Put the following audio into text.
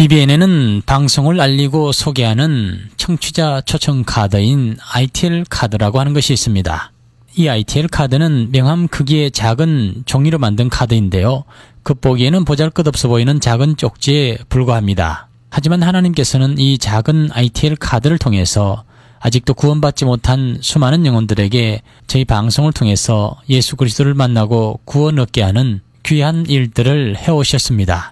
BBN에는 방송을 알리고 소개하는 청취자 초청 카드인 ITL 카드라고 하는 것이 있습니다. 이 ITL 카드는 명함 크기의 작은 종이로 만든 카드인데요. 겉보기에는 보잘것없어 보이는 작은 쪽지에 불과합니다. 하지만 하나님께서는 이 작은 ITL 카드를 통해서 아직도 구원받지 못한 수많은 영혼들에게 저희 방송을 통해서 예수 그리스도를 만나고 구원 얻게 하는 귀한 일들을 해오셨습니다.